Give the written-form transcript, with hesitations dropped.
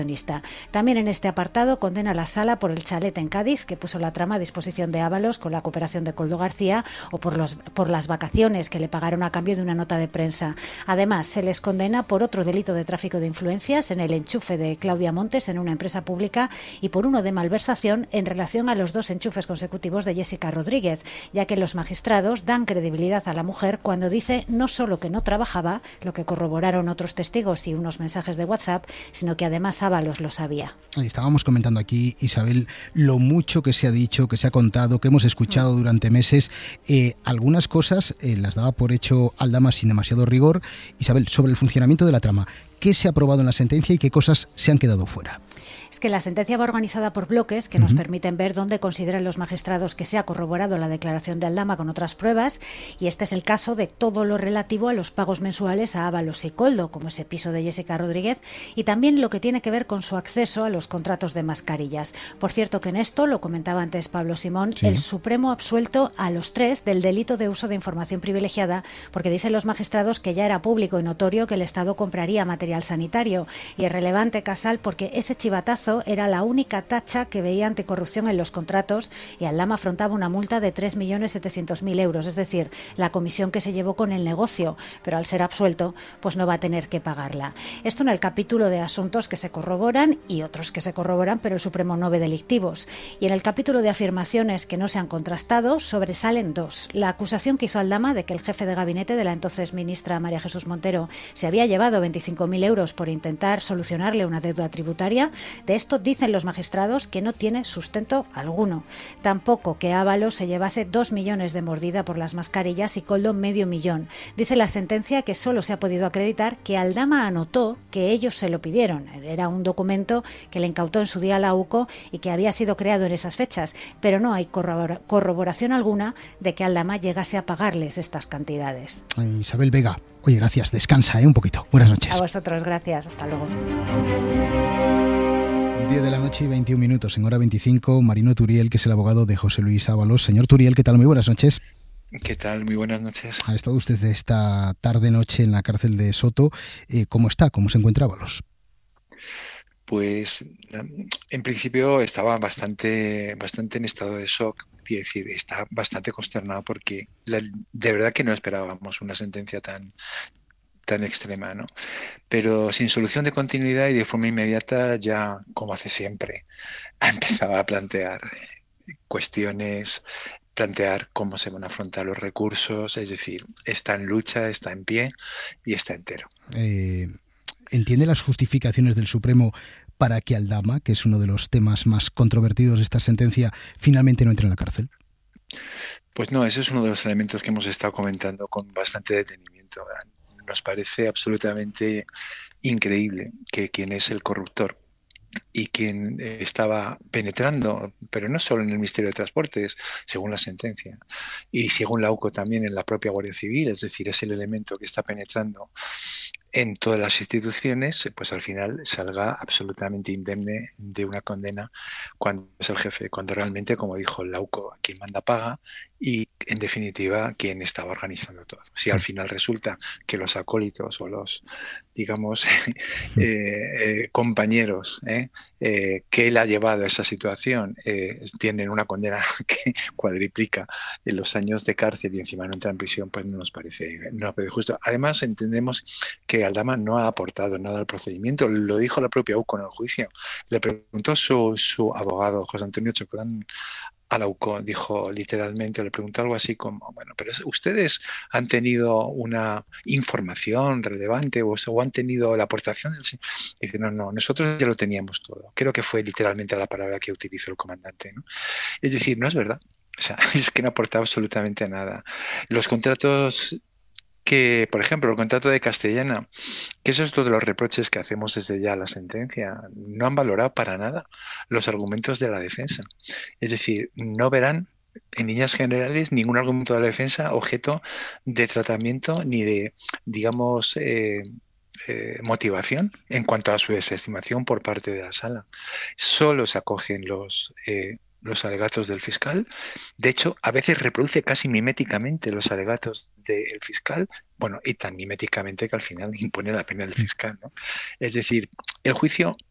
También en este apartado condena la Sala por el chalet en Cádiz que puso la trama a disposición de Ábalos con la cooperación de Koldo García o por las vacaciones que le pagaron a cambio de una nota de prensa. Además, se les condena por otro delito de tráfico de influencias en el enchufe de Claudia Montes en una empresa pública y por uno de malversación en relación a los 2 enchufes consecutivos de Jessica Rodríguez, ya que los magistrados dan credibilidad a la mujer cuando dice no solo que no trabajaba, lo que corroboraron otros testigos y unos mensajes de WhatsApp, sino que además Ábalos lo sabía. Estábamos comentando aquí, Isabel, lo mucho que se ha dicho, que se ha contado, que hemos escuchado durante meses. Algunas cosas las daba por hecho Aldama sin demasiado rigor. Isabel, sobre el funcionamiento de la trama, ¿qué se ha aprobado en la sentencia y qué cosas se han quedado fuera? Es que la sentencia va organizada por bloques que nos permiten ver dónde consideran los magistrados que se ha corroborado la declaración de Aldama con otras pruebas, y este es el caso de todo lo relativo a los pagos mensuales a Ábalos y Koldo, como ese piso de Jessica Rodríguez, y también lo que tiene que ver con su acceso a los contratos de mascarillas. Por cierto que en esto, lo comentaba antes Pablo Simón, sí, el Supremo ha absuelto a los 3 del delito de uso de información privilegiada, porque dicen los magistrados que ya era público y notorio que el Estado compraría material sanitario, y es relevante, Casal, porque ese chivatazo era la única tacha que veía anticorrupción en los contratos y Aldama afrontaba una multa de 3.700.000 euros, es decir, la comisión que se llevó con el negocio, pero al ser absuelto, pues no va a tener que pagarla. Esto en el capítulo de asuntos que se corroboran y otros que se corroboran, pero el Supremo no ve delictivos. Y en el capítulo de afirmaciones que no se han contrastado, sobresalen 2. La acusación que hizo Aldama de que el jefe de gabinete de la entonces ministra María Jesús Montero se había llevado 25.000 euros por intentar solucionarle una deuda tributaria. De esto dicen los magistrados que no tiene sustento alguno. Tampoco que Ábalos se llevase 2 millones de mordida por las mascarillas y Koldo medio millón. Dice la sentencia que solo se ha podido acreditar que Aldama anotó que ellos se lo pidieron. Era un documento que le incautó en su día la UCO y que había sido creado en esas fechas, pero no hay corroboración alguna de que Aldama llegase a pagarles estas cantidades. Isabel Vega, oye, gracias, descansa un poquito. Buenas noches. A vosotros, gracias, hasta luego. 10 de la noche y 21 minutos, en hora 25, Marino Turiel, que es el abogado de José Luis Ábalos. Señor Turiel, ¿qué tal? Muy buenas noches. ¿Qué tal? Muy buenas noches. Ha estado usted esta tarde-noche en la cárcel de Soto. ¿Cómo está? ¿Cómo se encuentra Ábalos? Pues en principio estaba bastante en estado de shock. Quiero decir, está bastante consternado porque de verdad que no esperábamos una sentencia tan extrema, ¿no? Pero sin solución de continuidad y de forma inmediata, ya como hace siempre, ha empezado a plantear cuestiones, plantear cómo se van a afrontar los recursos, es decir, está en lucha, está en pie y está entero. ¿Entiende las justificaciones del Supremo para que Aldama, que es uno de los temas más controvertidos de esta sentencia, finalmente no entre en la cárcel? Pues no, ese es uno de los elementos que hemos estado comentando con bastante detenimiento. Nos parece absolutamente increíble que quien es el corruptor y quien estaba penetrando, pero no solo en el Ministerio de Transportes, según la sentencia, y según la UCO también en la propia Guardia Civil, es decir, es el elemento que está penetrando en todas las instituciones, pues al final salga absolutamente indemne de una condena cuando es el jefe, cuando realmente, como dijo el UCO, quien manda paga y, en definitiva, quien estaba organizando todo. Si al final resulta que los acólitos o los, digamos, compañeros que él ha llevado a esa situación tienen una condena que cuadriplica en los años de cárcel y encima no entra en prisión, pues no nos parece justo. Además, entendemos que Aldama no ha aportado nada al procedimiento, lo dijo la propia UCO en el juicio. Le preguntó su abogado, José Antonio Choclán, a la UCO, dijo literalmente, le preguntó algo así como, bueno, pero ¿ustedes han tenido una información relevante o han tenido la aportación del señor? Dice, no, nosotros ya lo teníamos todo. Creo que fue literalmente la palabra que utilizó el comandante, ¿no? Es decir, no es verdad. O sea, es que no ha aportado absolutamente nada. Los contratos que, por ejemplo, el contrato de Castellana, que eso es uno de los reproches que hacemos desde ya la sentencia, no han valorado para nada los argumentos de la defensa. Es decir, no verán en líneas generales ningún argumento de la defensa objeto de tratamiento ni de, digamos, motivación en cuanto a su desestimación por parte de la sala. Solo se acogen los alegatos del fiscal. De hecho, a veces reproduce casi miméticamente los alegatos del fiscal, bueno, y tan miméticamente que al final impone la pena del fiscal, ¿no? Es decir, el juicio